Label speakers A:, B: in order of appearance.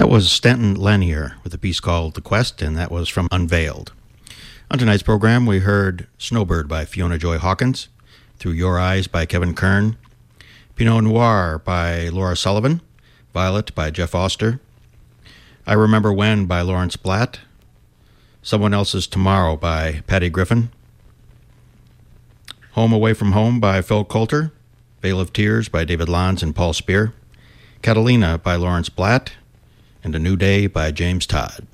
A: That was Stanton Lanier with a piece called The Quest, and that was from Unveiled. On tonight's program, we heard Snowbird by Fiona Joy Hawkins, Through Your Eyes by Kevin Kern, Pinot Noir by Laura Sullivan, Violet by Jeff Oster, I Remember When by Lawrence Blatt, Someone Else's Tomorrow by Patty Griffin, Home Away from Home by Phil Coulter, Vale of Tears by David Lanz and Paul Spear, Catalina by Lawrence Blatt, and A New Day by James Todd.